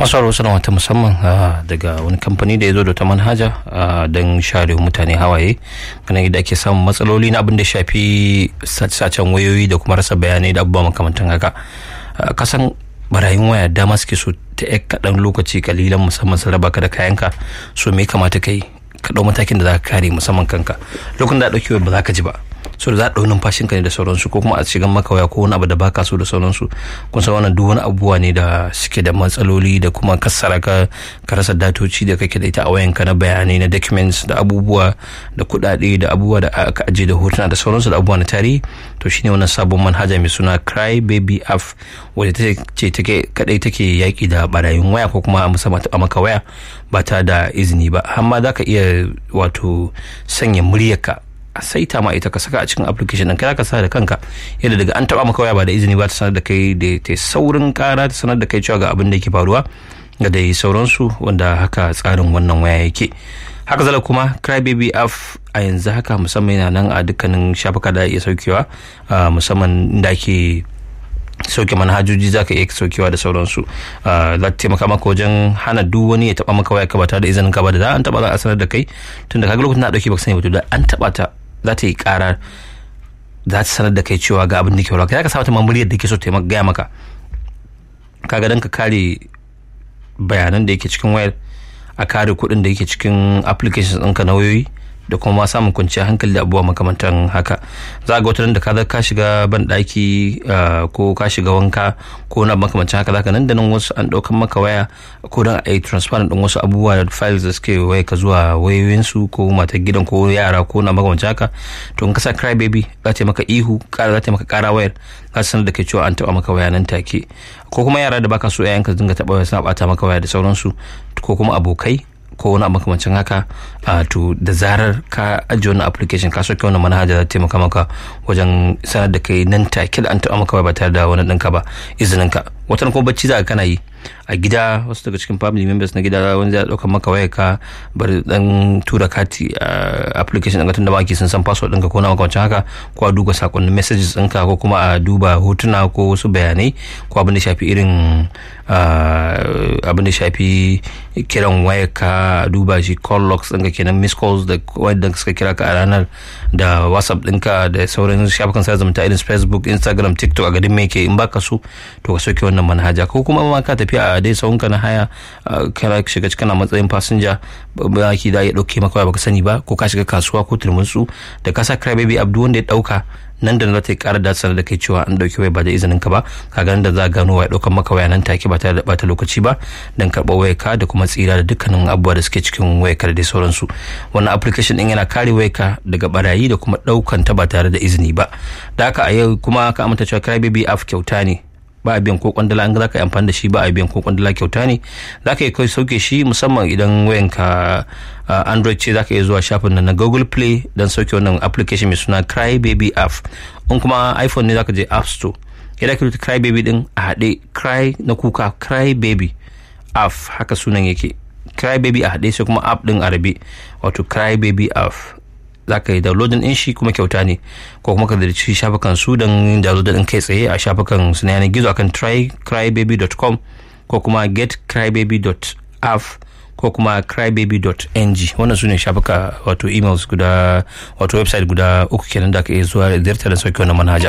masu sanarwa ta musamman daga wani kamfani da ya zo da ta manhaja don share mutane hawaye ganin yadda ake samun matsaloli na abin da shafi sacen wayoyi da kuma rasa bayanai da abubuwa makamantan haka. Kasan barayin waya dama suke so ta kaɗan lokaci kalilan musamman su raba ka da kayanka, so me kamata ka yi ka ɗau matakin da za ka kare musamman kanka lokacin da ɗauki ba za ka ji ba, so da za a ɗau numfashinka ne da sauransu, ko kuma a shigan maka waya ko wani abu da baka so da sauransu. kun san wannan duk wani abubuwa ne da suke da matsaloli da kuma kassara ka rasa datoci da kake da ita a wayanka na bayanai na documents da abubuwa da kuɗaɗe da abubuwa da aka aje da hotuna da sauransu da abubuwa na tarihi. To shine wannan sabon manhaja mai suna Cry Baby app wadda ce kadai take yaki da barayin waya ko kuma musamman a maka waya ba ta da izini ba. Amma za ka iya wato sanya muryarka a saita ma ita ka saka a cikin application ɗin, kai ka sa da kanka yadda daga an taba maka waya ba da izini ba ta sanar da kai da ta saurin kara ta sanar da kai cewa ga abin da yake faruwa ga dai sauransu, wanda haka tsarin wannan waya yake. Haka zala kuma Cry Baby app a yanzu haka musamman yana nan a dukkanin shafuka da iya saukewa, musamman da ake sauke manhajoji za ka iya saukewa da sauransu. Za ta taimaka maka wajen hana duk wani ya taba maka waya ka ba tare da izinin ka ba, da za an taba za a sanar da kai tun da kaga lokacin da dauke baka sani ba, to da an taba ta za ta yi kara, za ta sanar da kai cewa ga abin da ke faruwa. Ka sa mata muryar da ke so ta gaya maka, kaga dan ka kare bayanan da yake cikin wayar, a kare kuɗin da yake cikin applications ɗinka na wayoyi da kuma samun kwanciyar hankali da abubuwa makamantan haka. Za ga wata da ka shiga ban daki ko ka shiga wanka ko na makamancin haka, zaka nan da nan wasu an daukan maka waya ko dan a yi transparent din wasu abubuwa da files da suke waya ka zuwa wayoyinsu ko matar gidan ko yara ko na makamancin haka. To in ka sa Cry Baby za ta maka ihu, za ta maka kara wayar, za ta sanar da kai cewa an taba maka waya nan take. Ko kuma yara da baka so yayanka dinga taba waya suna bata maka waya da sauransu, ko kuma abokai ko wani makamancin haka. To da zarar ka ajiye wannan application ka soke wannan manhaja za ta taimaka maka wajen sanar da kai nan take da an taɓa maka ba tare da wani ɗinka ba izininka. watan ko bacci za ka kana yi a gida, wasu daga cikin family members na gida wani zai ɗaukar maka waya ka bari dan tura kati a application ɗin tun da baki sun san password ɗinka ko na makamancin haka, ko a duba sakonnin messages ɗinka ko kuma a duba hotuna ko wasu bayanai ko abin da shafi irin abin da shafi kiran waya ka duba shi call logs ɗinka kenan, miss calls da wanda suka kira ka a ranar, da whatsapp ɗinka da sauran shafukan sada zumunta irin Facebook, Instagram, TikTok a gadin me ke. In baka so to ka soke wannan manhaja, ko kuma ma ka tafiya a dai sahunka na haya kana shiga kana matsayin fasinja baki da ya dauke maka baka sani ba, ko ka shiga kasuwa ko turmutsu da ka sa Cry Baby app wanda ya dauka nan da nan ta ƙara da sanar da kai cewa an dauki waya ba da izinin ka ba, ka ga da za gano waya daukan maka waya nan take ba tare da bata lokaci ba dan karɓar wayar ka da kuma tsira da dukkanin abubuwa da suke cikin wayar ka da dai sauransu. Wannan application din yana kare wayar ka daga barayi da kuma daukan ta ba tare da izini ba. Da haka a yau kuma ka amince cewa Cry Baby app kyauta ne, ba a biyan ko kwandala. an za ka yi amfani da shi ba a biyan ko kwandala, kyauta ne. za ka yi kai sauke shi musamman idan wayanka Android ce, za ka iya zuwa shafin nan na Google Play don sauke wannan application mai suna Cry Baby app. in kuma iPhone ne za ka je App Store, idan ka rubuta Cry Baby din a haɗe, Cry na kuka, Cry Baby app haka sunan yake, Cry Baby a haɗe sai kuma app din arabi, wato Cry Baby app. za ka yi downloading din shi kuma kyauta ne, ko kuma ka ziyarci shafukan su don download din kai tsaye a shafukan su na yanar gizo akan trycrybaby.com ko kuma getcrybaby.app ko kuma crybaby.ng. wannan su ne shafuka wato emails guda wato website guda uku kenan da ka iya zuwa ziyartar da sauki wannan manhaja.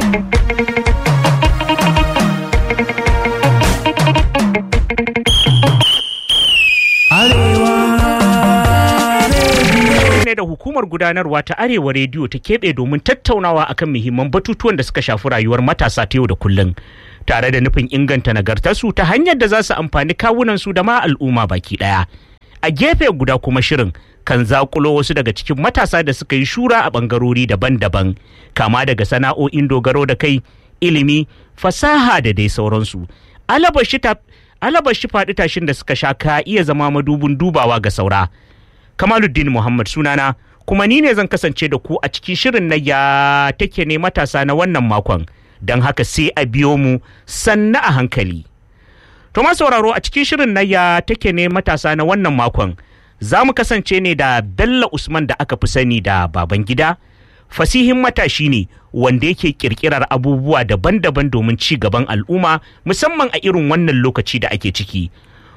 da hukumar gudanarwa ta Arewa Rediyo ta keɓe domin tattaunawa akan muhimman batutuwan da suka shafi rayuwar matasa ta yau da kullum, tare da nufin inganta nagartarsu ta hanyar da za su amfani kawunansu da ma al'umma baki ɗaya. A gefe guda kuma shirin kan zakulo wasu daga cikin matasa da suka yi shura a ɓangarori daban-daban, kama daga sana'o'in dogaro da kai, ilimi, fasaha da dai sauransu. Alabashi faɗi tashin da suka sha ka iya zama madubin dubawa ga saura. Kamaluddin Muhammad sunana, kuma ni ne zan kasance da ku a cikin shirin na ya take ne matasa na wannan makon, don haka sai a biyo mu sannu a hankali. To ma sauraro, a cikin shirin na ya take ne matasa na wannan makon za mu kasance ne da Bello Usman da aka fi sani da Babangida. Fasihin matashi ne wanda yake kirkirar abubuwa daban-daban domin ci gaban al'umma, musamman a irin wannan lokaci da ake ciki.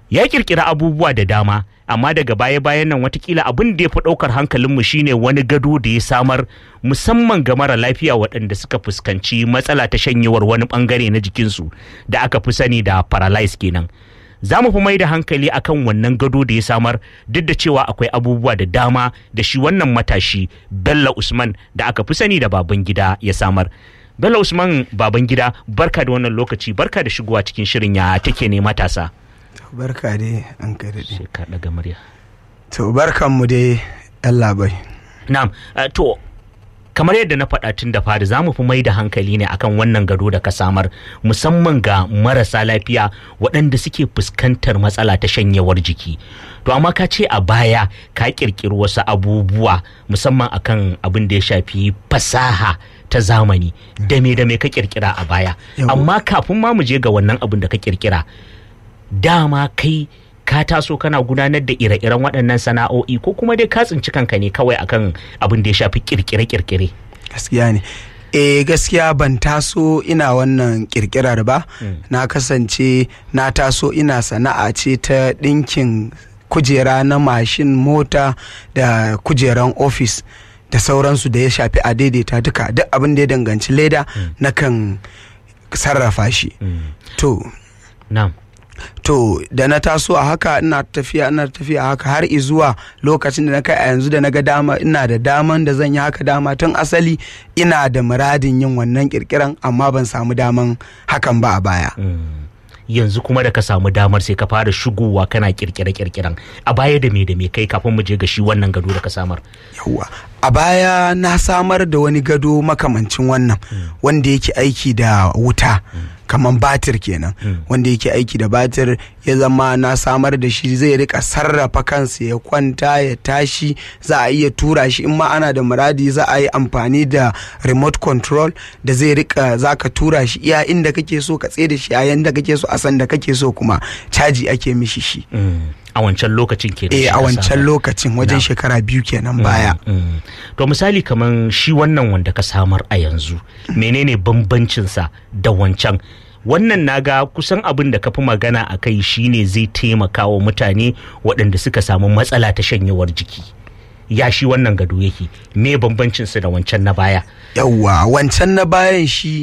ya kirkira abubuwa da dama, amma daga baya-bayan nan watakila abin da ya fi ɗaukar hankalinmu shine wani gado da ya samar musamman ga mara lafiya waɗanda suka fuskanci matsala ta shanyewar wani ɓangare na jikinsu da aka fi sani da paralyze kenan. Za mu fi mai da hankali akan wannan gado da ya samar, duk da cewa akwai abubuwa da dama da shi wannan matashi Bello Usman da aka fi sani da Babangida ya samar. Bello Usman Babangida, barka da wannan lokaci, barka da shigowa cikin shirin Ya Take Ne Matasa. Barka dai an kai daɗi. Sai ka ɗaga murya. To barkanmu dai yan labai. Na'am, to kamar yadda na faɗa tun da fari za mu fi mai da hankali ne akan wannan gado da ka samar musamman ga marasa lafiya waɗanda suke fuskantar matsala ta shanyewar jiki. To amma ka ce a baya ka ƙirƙiri wasu abubuwa musamman akan abin da ya shafi fasaha ta zamani. Da me ka ƙirƙira a baya. Amma kafin ma mu je ga wannan abin da ka ƙirƙira, dama kai ka taso kana gudanar da ire-iren waɗannan sana'o'i ko kuma dai ka tsinci kanka ne kawai akan abin da ya shafi kirkire-kirkire? Gaskiya ne. Gaskiya ban taso ina wannan kirkirar ba. Na kasance na taso ina sana'a ce ta ɗinkin kujera na mashin, mota da kujeran ofis da sauransu da ya shafi a daidaita duka duk abin da ya danganci leda nakan sarrafa shi. Na'am. To da na taso a haka ina tafiya haka har izuwa lokacin da na kai a yanzu da na ga dama ina da daman da zan yi haka. Dama tun asali ina da muradin yin wannan kirkiran amma ban samu daman hakan ba a baya. Yanzu kuma da ka samu damar sai ka fara shigowa kana kirkire-kirkiren. A baya da me kai kafin mu je ga shi wannan gado da ka samar? Yawwa, a baya na samar da wani gado makamancin wannan wanda yake aiki da wuta. Kamar batir kenan wanda yake aiki da batir, ya zama na samar da shi zai rika sarrafa kansa ya kwanta ya tashi, za a iya tura shi in ma ana da muradi za a yi amfani da remote control da zai rika za ka tura shi iya inda kake so ka tsaye da shi a yanda kake so a san da kake so kuma caji ake mishi shi. A wancan lokacin ke a wancan lokacin wajen shekara 2 kenan baya. To misali kaman shi wannan wanda ka samar a yanzu menene bambancinsa da wancan? Wannan naga kusan abin da ka fi magana a kai shine zai taimaka wa mutane waɗanda suka samu matsala ta shanyewar jiki. Ya shi wannan gado yake, me bambancinsa da wancan na baya? Yawwa, wancan na bayan shi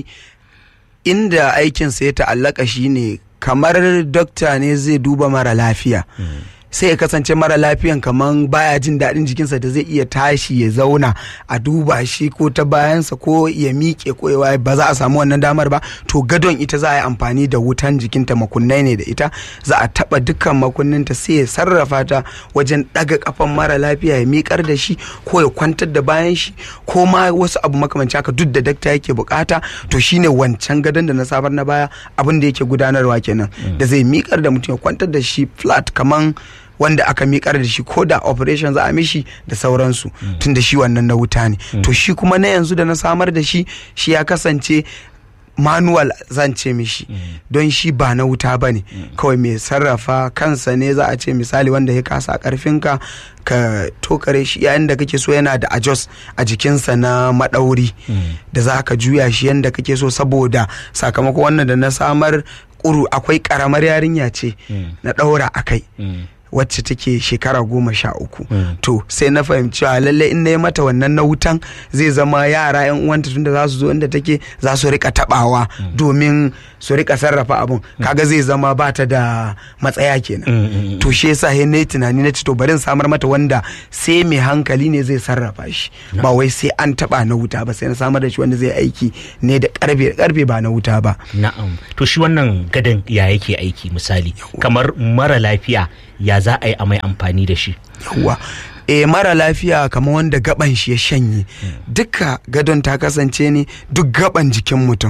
inda aikinsa ya ta'allaka shine kamar dokta ne zai duba mara lafiya. Sai ya kasance mara lafiyan kaman baya jin daɗin jikinsa da zai iya tashi ya zauna a duba shi ko ta bayansa ko ya miƙe ko ya ba za a samu wannan damar ba. To gadon ita za a yi amfani da wutan jikinta, makunnai ne da ita, za a taɓa dukkan makunninta sai ya sarrafa ta wajen ɗaga kafan mara lafiya ya miƙar da shi ko ya kwantar da bayan shi ko ma wasu abu makamanci haka duk da dakta yake bukata. To shine wancan gadon da na sabar na baya abin da yake gudanarwa kenan, da zai miƙar da mutum ya kwantar da shi flat kaman wanda aka miƙar da shi ko da operation za a mishi da sauransu tun da shi wannan na wuta ne. To shi kuma na yanzu da na samar da shi ya kasance manual zan ce mishi don shi ba na wuta ba ne, kawai mai sarrafa kansa ne za a ce misali wanda ya kasa karfinka ka tokare shi yayin da kake so, yana da adjust a jikinsa na maɗauri da za ka juya shi yadda kake so. Saboda sakamakon wannan da na samar akwai ƙaramar yarinya ce na ɗaura a kai wacce take shekara 13. To sai na fahimci lallai in na yi mata wannan na wutan zai zama yara yan uwanta tunda za su zo inda take za su rika tabawa domin su rika sarrafa abun, kaga zai zama ba ta da matsaya kenan. To shi yasa na yi tunani na ci to bari in samar mata wanda sai mai hankali ne zai sarrafa shi, ba wai sai an taba na wuta ba. Sai na samar da shi wanda zai aiki ne da karfe ba na wuta ba. Na'am. To shi wannan gadon ya yake aiki misali kamar mara lafiya ya za a yi a mai amfani da shi? Yawwa, mara lafiya kamar wanda gaban shi ya shanye, duka gadon ta kasance ne duk gaban jikin mutum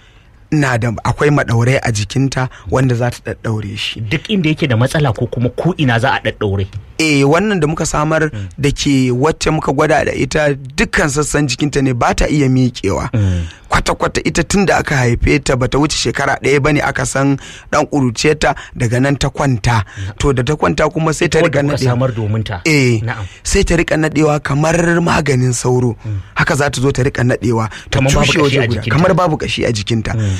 na da akwai madaurai a jikinta wanda za ta daddaure shi duk inda yake da matsala ko kuma ko ina za a daddaure. Wannan da muka samar da ke wacce muka gwada da ita dukkan sassan jikinta ne ba ta iya miƙewa kwata-kwata. Ita tun da aka haife ta bata wuce shekara 1 bane aka san dan kuruce ta, daga nan ta kwanta. To da ta kwanta kuma sai ta rika nadewa. Sai ta rika nadewa kamar maganin sauro. Haka za ta zo ta rika nadewa ta cushe waje guda kamar babu kashi a jikinta.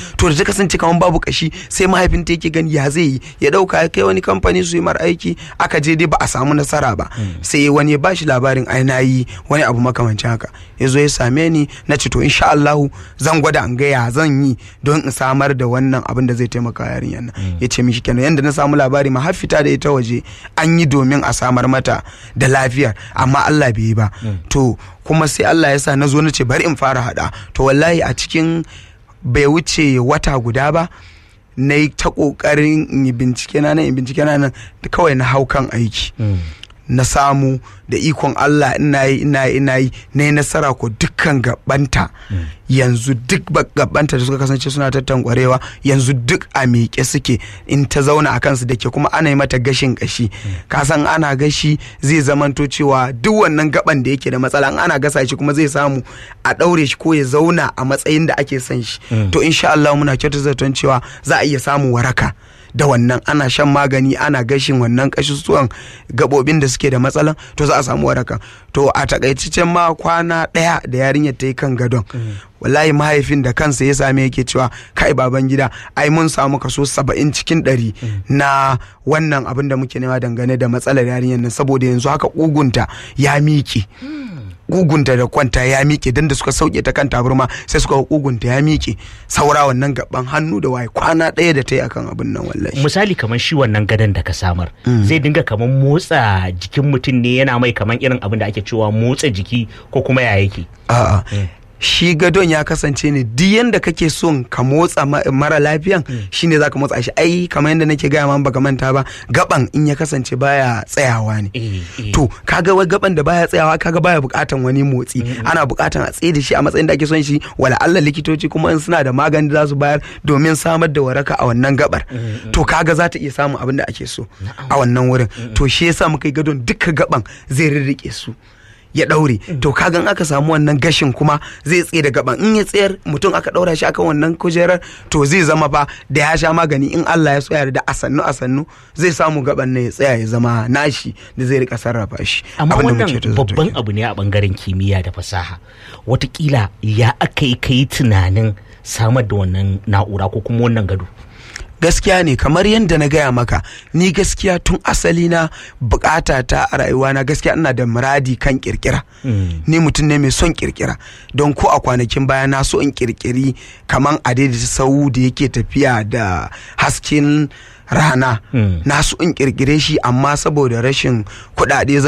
to da ta kasance kamar babu kashi sai mahaifinta yake gani ya zai yi, ya dauka ya kai wani kamfani su yi mar aiki, aka je dai ba a samu nasara ba. Sai wani ya bashi labarin ai na yi wani abu makamancin haka, ya zo ya same ni na ce to insha Allahu zan gwada an ga ya zan yi don in samar da wannan abin da zai taimaka yarinyar nan. Ya ce mishi kenan yanda na samu labari ma har fita da ita waje an yi domin a samar mata da lafiyar, amma Allah bai yi ba. To kuma sai Allah ya sa na zo na ce bari in fara hada, to wallahi a cikin bai wuce wata guda ba na yi ta kokarin in yi bincike na nan kawai na hau kan aiki. Na samu da ikon Allah ina yi na yi nasara ko dukkan gabanta. Yanzu duk gabanta da suka kasance suna tattankwarewa yanzu duk a miƙe suke, in ta zauna a kansu da ke kuma ana yi mata gashin kashi. Kasan ana gashi zai zamanto cewa duk wannan gaban da yake da matsala ana gasa shi kuma zai samu a ɗaure shi ko ya zauna a matsayin da ake son shi. To insha Allah muna kyautar zaton cewa za a iya samun waraka da wannan, ana shan magani ana gashin wannan kashussuwan gabobin da suke da matsalan, to za a samu waraka. To a takaitaccen ma kwana ɗaya da yarinyar ta yi kan gadon, wallahi mahaifin da kansa ya same yake cewa kai baban gida ai mun samu kaso 70 cikin 100 na wannan abin da muke nema dangane da matsalar yarinyar nan, saboda yanzu haka kugunta ya miƙe. Kugunta da kwanta ya miƙe, dan da suka sauke ta kan taburma sai suka kugunta ya miƙe, saura wannan gaban hannu da waye kwana ɗaya da ta yi akan abin nan. Wallahi misali kamar shi wannan gadon da ka samar zai dinga kamar motsa jikin mutum ne, yana mai kamar irin abin da ake cewa motsa jiki ko kuma ya yake? A'a, shi gadon ya kasance ne duk yanda kake son ka motsa mara lafiyan shine zaka motsa shi. Ai kamar yanda nake gaya ma baka manta ba, gaban in ya kasance baya tsayawa ne. To kaga wai gaban da baya tsayawa kaga baya bukatan wani motsi, ana bukatan a tsaye da shi a matsayin da ake son shi. Wala Allah likitoci kuma in suna da magani da za su bayar domin samar da waraka a wannan gabar, to kaga za ta iya samun abin da ake so a wannan wurin. To shi yasa muka yi gadon duka gaban zai rirrike su ya daure. To kagan aka samu wannan gashin kuma zai tsaye da gaban, in ya tsayar mutum aka daura shi akan wannan kujerar to zai zama fa da ya sha magani in Allah ya so ya da a sannu zai samu gaban ne ya tsaya ya zama nashi da zai rika sarrafa shi. Amma wannan babban abu ne a bangaren kimiyya da fasaha, watakila ya aka yi kai tunanin samar da wannan na'ura ko kuma wannan gado? Gaskiya ne kamar yadda na gaya maka, ni gaskiya tun asali na bukata ta a rayuwa na gaskiya ina da muradi kan kirkira. Ni mutum ne mai son kirkira, don ko a kwanakin baya na so in kirkiri kaman a daidaita sau da yake tafiya da hasken rana. Na so in kirkire shi amma saboda rashin kuɗaɗe